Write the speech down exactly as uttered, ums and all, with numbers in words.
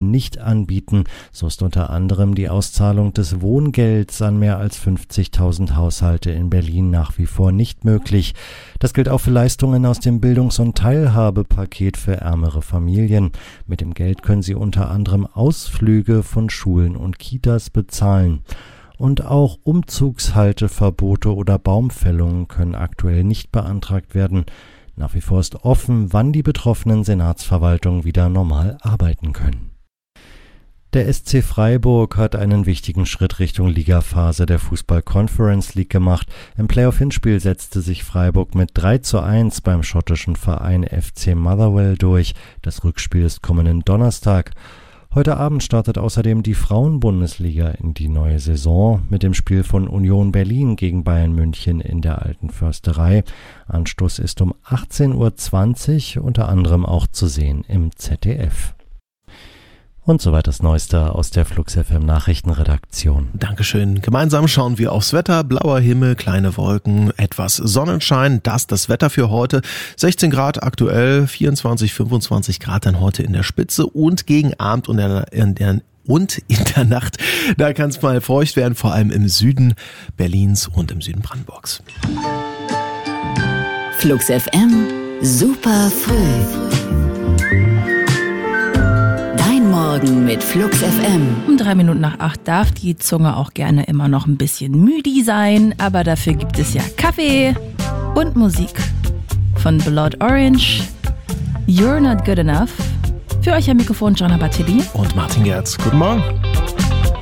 nicht anbieten. So ist unter anderem die Auszahlung des Wohngelds an mehr als fünfzigtausend Haushalte in Berlin nach wie vor nicht möglich. Das gilt auch für Leistungen aus dem Bildungs- und Teilhabepaket für ärmere Familien. Mit dem Geld können sie unter anderem Ausflüge von Schulen und Kitas bezahlen. Und auch Umzugshalteverbote oder Baumfällungen können aktuell nicht beantragt werden. Nach wie vor ist offen, wann die betroffenen Senatsverwaltungen wieder normal arbeiten können. Der S C Freiburg hat einen wichtigen Schritt Richtung Ligaphase der Fußball-Conference League gemacht. Im Playoff-Hinspiel setzte sich Freiburg mit drei zu eins beim schottischen Verein F C Motherwell durch. Das Rückspiel ist kommenden Donnerstag. Heute Abend startet außerdem die Frauen-Bundesliga in die neue Saison mit dem Spiel von Union Berlin gegen Bayern München in der Alten Försterei. Anstoß ist um achtzehn Uhr zwanzig, unter anderem auch zu sehen im Z D F. Und soweit das Neueste aus der Flux F M Nachrichtenredaktion. Dankeschön. Gemeinsam schauen wir aufs Wetter. Blauer Himmel, kleine Wolken, etwas Sonnenschein. Das das Wetter für heute. sechzehn Grad aktuell, vierundzwanzig, fünfundzwanzig Grad dann heute in der Spitze und gegen Abend und in der und in der Nacht. Da kann es mal feucht werden, vor allem im Süden Berlins und im Süden Brandenburgs. Flux F M, super früh. Morgen mit Flux F M. Um drei Minuten nach acht darf die Zunge auch gerne immer noch ein bisschen müde sein, aber dafür gibt es ja Kaffee und Musik von Blood Orange. You're Not Good Enough. Für euch am Mikrofon Gianna Battilli und Martin Gerz. Guten Morgen.